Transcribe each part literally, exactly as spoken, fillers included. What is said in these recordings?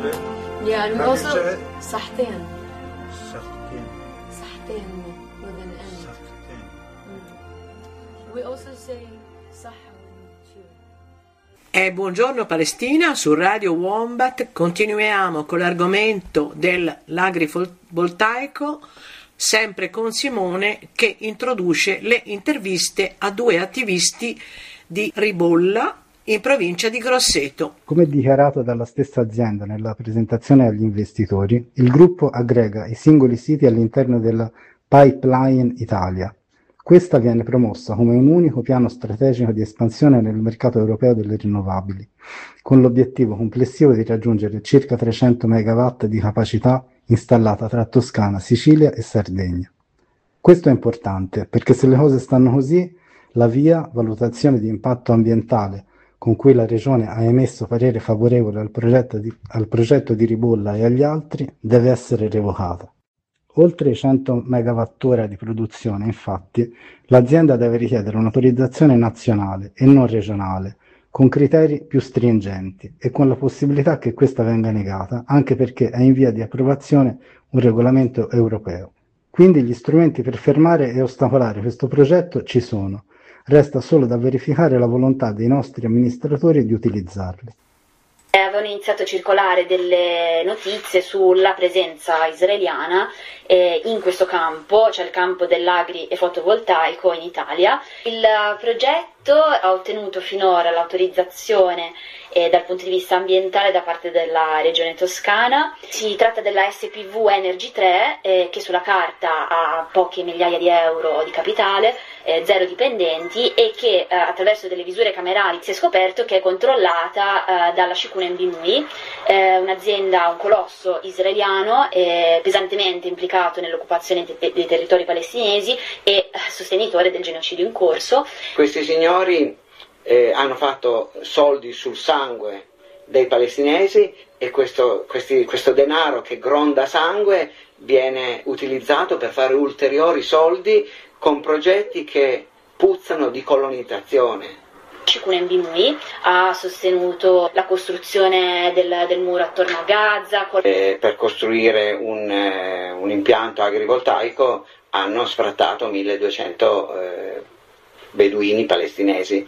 Yeah, and we also Sahtien. Sahtien. Sahtien. Sahtien with an N. Sahtien. Mm. We also say Sahrawi too. E buongiorno Palestina, su Radio Wombat continuiamo con l'argomento dell'agrivoltaico, sempre con Simone che introduce le interviste a due attivisti di Ribolla in provincia di Grosseto. Come dichiarato dalla stessa azienda nella presentazione agli investitori, il gruppo aggrega i singoli siti all'interno della Pipeline Italia. Questa viene promossa come un unico piano strategico di espansione nel mercato europeo delle rinnovabili, con l'obiettivo complessivo di raggiungere circa trecento megawatt di capacità installata tra Toscana, Sicilia e Sardegna. Questo è importante perché se le cose stanno così, la via valutazione di impatto ambientale con cui la Regione ha emesso parere favorevole al progetto di, al progetto di Ribolla e agli altri deve essere revocata. Oltre i cento megawattora di produzione, infatti, l'azienda deve richiedere un'autorizzazione nazionale e non regionale, con criteri più stringenti e con la possibilità che questa venga negata, anche perché è in via di approvazione un regolamento europeo. Quindi gli strumenti per fermare e ostacolare questo progetto ci sono. Resta solo da verificare la volontà dei nostri amministratori di utilizzarli. Avevano iniziato a circolare delle notizie sulla presenza israeliana eh, in questo campo, cioè il campo dell'agri e fotovoltaico in Italia. Il progetto ha ottenuto finora l'autorizzazione eh, dal punto di vista ambientale da parte della Regione Toscana. Si tratta della S P V Energy tre eh, che sulla carta ha poche migliaia di euro di capitale, eh, zero dipendenti e che eh, attraverso delle visure camerali si è scoperto che è controllata eh, dalla Shikunen Binui, eh, un'azienda, un colosso israeliano eh, pesantemente implicato nell'occupazione de- dei territori palestinesi e eh, sostenitore del genocidio in corso. Questi signori eh, hanno fatto soldi sul sangue dei palestinesi e questo, questi, questo denaro che gronda sangue viene utilizzato per fare ulteriori soldi con progetti che puzzano di colonizzazione. Shikunen Binui ha sostenuto la costruzione del, del muro attorno a Gaza. Eh, per costruire un, eh, un impianto agrivoltaico hanno sfrattato milleduecento eh, beduini palestinesi,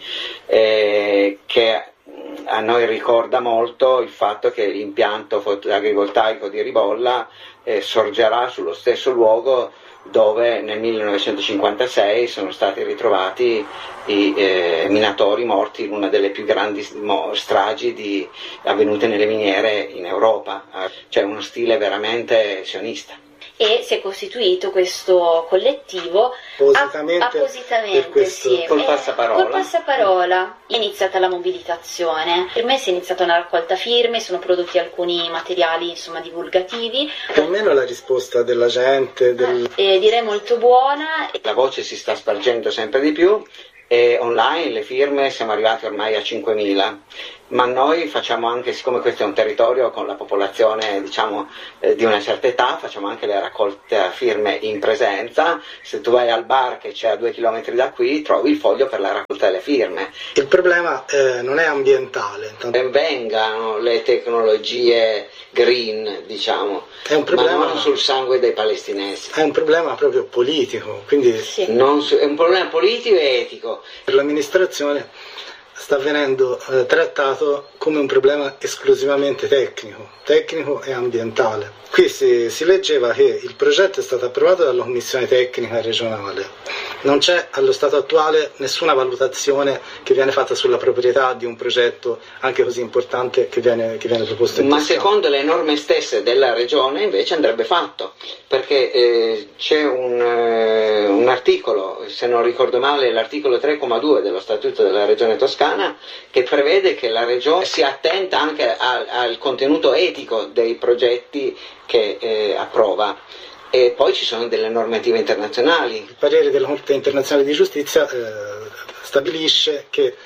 eh, che a noi ricorda molto il fatto che l'impianto agrivoltaico di Ribolla eh, sorgerà sullo stesso luogo dove nel millenovecentocinquantasei sono stati ritrovati i eh, minatori morti in una delle più grandi stragi di, avvenute nelle miniere in Europa. C'è uno stile veramente sionista. E si è costituito questo collettivo appositamente, a, appositamente questo, sì, col passaparola. Col passaparola è iniziata la mobilitazione. Per me si è iniziata una raccolta firme, sono prodotti alcuni materiali insomma divulgativi. Più o meno la risposta della gente del... eh, direi molto buona. La voce si sta spargendo sempre di più e online le firme siamo arrivati ormai a cinquemila, ma noi facciamo anche, siccome questo è un territorio con la popolazione diciamo eh, di una certa età, facciamo anche le raccolte firme in presenza. Se tu vai al bar che c'è a due chilometri da qui trovi il foglio per la raccolta delle firme. Il problema eh, non è ambientale. Ben vengano le tecnologie green, diciamo, è un problema, ma non sul sangue dei palestinesi. È un problema proprio politico, quindi sì. non su, è un problema politico e etico. Per l'amministrazione sta venendo eh, trattato come un problema esclusivamente tecnico, tecnico e ambientale. Qui si, si leggeva che il progetto è stato approvato dalla Commissione Tecnica Regionale. Non c'è allo stato attuale nessuna valutazione che viene fatta sulla proprietà di un progetto anche così importante che viene, che viene proposto in Ma gestione. secondo le norme stesse della Regione invece andrebbe fatto, perché eh, c'è un, eh, un articolo, se non ricordo male l'articolo tre comma due dello Statuto della Regione Toscana, che prevede che la Regione sia attenta anche al, al contenuto etico dei progetti che eh, approva. E poi ci sono delle normative internazionali. Il parere della Corte internazionale di giustizia eh, stabilisce che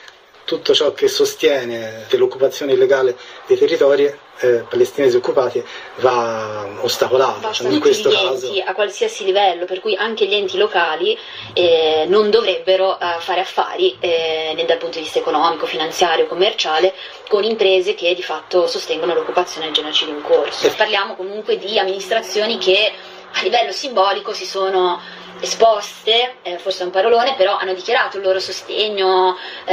tutto ciò che sostiene l'occupazione illegale dei territori eh, palestinesi occupati va ostacolato. Basta Cioè, in tutti questo gli caso enti a qualsiasi livello, per cui anche gli enti locali eh, non dovrebbero eh, fare affari eh, dal punto di vista economico, finanziario, commerciale con imprese che di fatto sostengono l'occupazione e il genocidio in corso. Parliamo comunque di amministrazioni che a livello simbolico si sono esposte, eh, forse è un parolone, però hanno dichiarato il loro sostegno eh,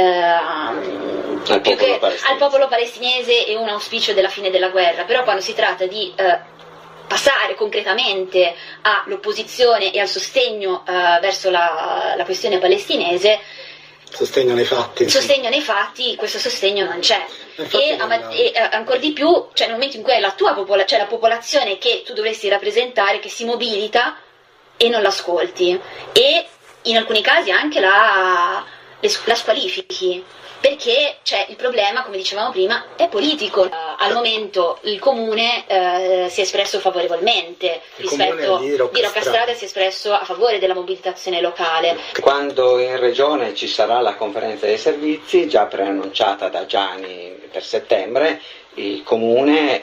al, più popolo che al popolo palestinese e un auspicio della fine della guerra, però quando si tratta di eh, passare concretamente all'opposizione e al sostegno eh, verso la, la questione palestinese, sostegno nei fatti. Sostegno nei fatti, questo sostegno non c'è. E, non... e ancora di più, cioè nel momento in cui è la tua popola- cioè la popolazione che tu dovresti rappresentare, che si mobilita e non l'ascolti, e in alcuni casi anche la, la squalifichi, perché c'è il problema, come dicevamo prima, è politico. Uh, al momento il comune uh, si è espresso favorevolmente il rispetto di Roccastrada si è espresso a favore della mobilitazione locale. Quando in regione ci sarà la conferenza dei servizi, già preannunciata da Gianni per settembre, il comune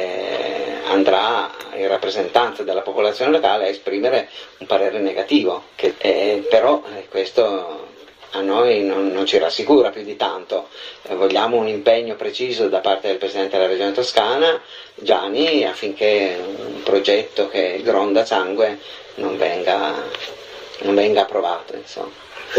eh, andrà in rappresentanza della popolazione locale a esprimere un parere negativo, che, eh, però eh, questo a noi non, non ci rassicura più di tanto. Eh, vogliamo un impegno preciso da parte del Presidente della Regione Toscana, Gianni, affinché un progetto che gronda sangue non venga, non venga approvato. Insomma.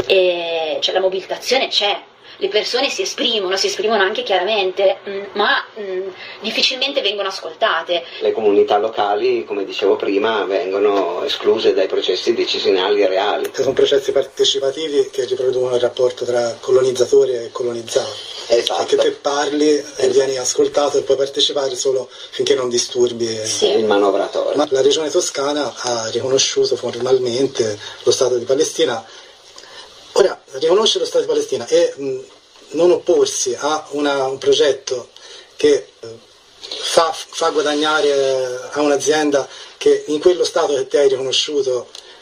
E, cioè, la mobilitazione c'è. Le persone si esprimono, si esprimono anche chiaramente, mh, ma mh, difficilmente vengono ascoltate. Le comunità locali, come dicevo prima, vengono escluse dai processi decisionali reali. Sono processi partecipativi che riproducono il rapporto tra colonizzatore e colonizzato. Esatto. E che te parli esatto. e vieni ascoltato e puoi partecipare solo finché non disturbi sì. il manovratore. Ma la Regione Toscana ha riconosciuto formalmente lo Stato di Palestina. Ora, riconoscere lo Stato di Palestina e mh, non opporsi a una, un progetto che uh, fa, fa guadagnare a un'azienda che in quello Stato che ti hai riconosciuto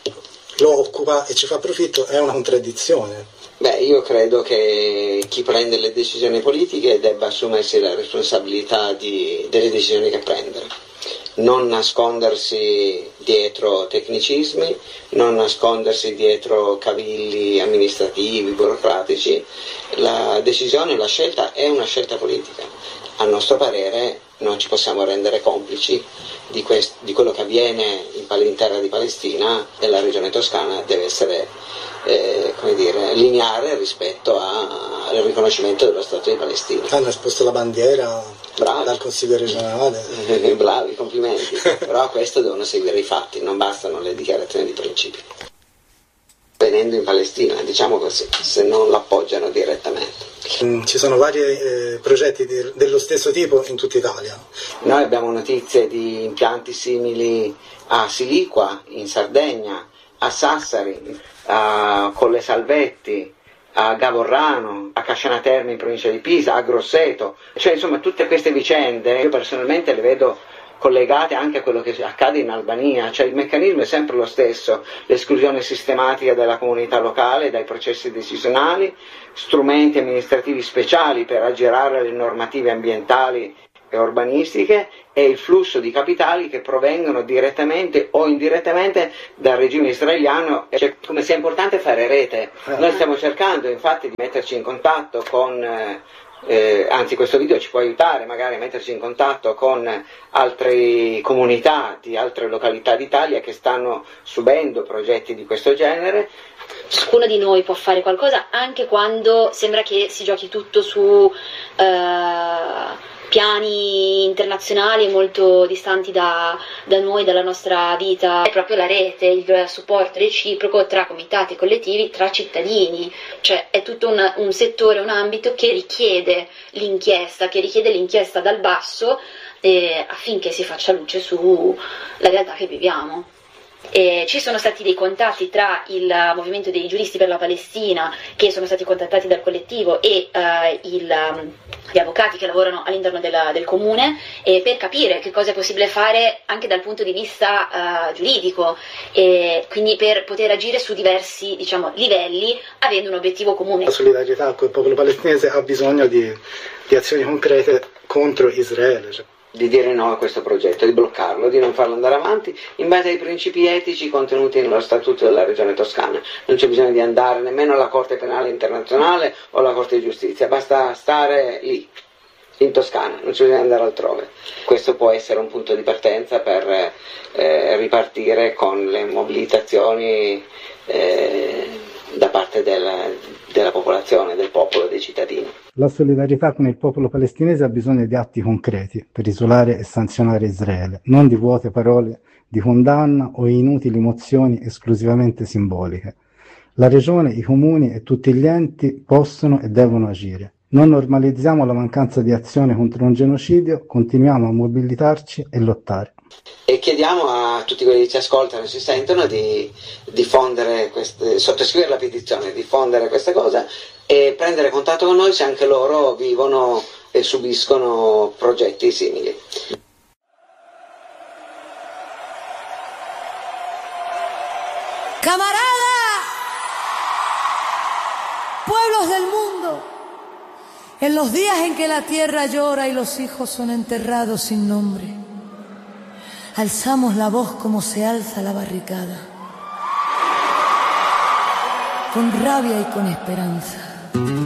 lo occupa e ci fa profitto è una contraddizione. Beh, io credo che chi prende le decisioni politiche debba assumersi la responsabilità di, delle decisioni che prende. Non nascondersi dietro tecnicismi, non nascondersi dietro cavilli amministrativi, burocratici. La decisione, la scelta è una scelta politica. A nostro parere non ci possiamo rendere complici di, quest- di quello che avviene in, in terra di Palestina, e la regione toscana deve essere eh, come dire, lineare rispetto a, al riconoscimento dello Stato di Palestina. Hanno esposto la bandiera Bravi. Dal Consiglio regionale. Bravi, complimenti. Però a questo devono seguire i fatti, non bastano le dichiarazioni di principio. Venendo in Palestina, diciamo così, se non l'appoggiano direttamente. Ci sono vari eh, progetti di, dello stesso tipo in tutta Italia. Noi abbiamo notizie di impianti simili a Siliqua, in Sardegna, a Sassari, a Colle Salvetti, a Gavorrano, a Casciana Terme in provincia di Pisa, a Grosseto, cioè insomma tutte queste vicende io personalmente le vedo collegate anche a quello che accade in Albania, cioè il meccanismo è sempre lo stesso, l'esclusione sistematica della comunità locale dai processi decisionali, strumenti amministrativi speciali per aggirare le normative ambientali e urbanistiche e il flusso di capitali che provengono direttamente o indirettamente dal regime israeliano. Cioè, come sia importante fare rete. Noi stiamo cercando infatti di metterci in contatto con eh, eh, anzi questo video ci può aiutare magari a metterci in contatto con altre comunità di altre località d'Italia che stanno subendo progetti di questo genere. Ciascuno di noi può fare qualcosa anche quando sembra che si giochi tutto su eh, piani internazionali molto distanti da, da noi, dalla nostra vita. È proprio la rete, il supporto reciproco tra comitati e collettivi, tra cittadini, cioè è tutto un, un settore, un ambito che richiede l'inchiesta, che richiede l'inchiesta dal basso eh, affinché si faccia luce sulla realtà che viviamo. E ci sono stati dei contatti tra il movimento dei giuristi per la Palestina, che sono stati contattati dal collettivo, e uh, il, um, gli avvocati che lavorano all'interno della, del comune, e per capire che cosa è possibile fare anche dal punto di vista uh, giuridico, e quindi per poter agire su diversi, diciamo, livelli, avendo un obiettivo comune. La solidarietà con il popolo palestinese ha bisogno di, di azioni concrete contro Israele. Cioè. Di dire no a questo progetto, di bloccarlo, di non farlo andare avanti in base ai principi etici contenuti nello statuto della regione toscana. Non c'è bisogno di andare nemmeno alla Corte Penale Internazionale o alla Corte di Giustizia, basta stare lì, in Toscana, non c'è bisogno di andare altrove. Questo può essere un punto di partenza per eh, ripartire con le mobilitazioni eh, da parte della, della popolazione, del popolo, dei cittadini. La solidarietà con il popolo palestinese ha bisogno di atti concreti per isolare e sanzionare Israele, non di vuote parole di condanna o inutili mozioni esclusivamente simboliche. La regione, i comuni e tutti gli enti possono e devono agire. Non normalizziamo la mancanza di azione contro un genocidio, continuiamo a mobilitarci e lottare. E chiediamo a tutti quelli che ci ascoltano e ci sentono di diffondere queste, sottoscrivere la petizione, diffondere questa cosa e prendere contatto con noi se anche loro vivono e subiscono progetti simili. Camarada, pueblos del mundo, en los días en que la tierra llora y los hijos son enterrados sin nombre, alzamos la voz como se alza la barricada, con rabia y con esperanza.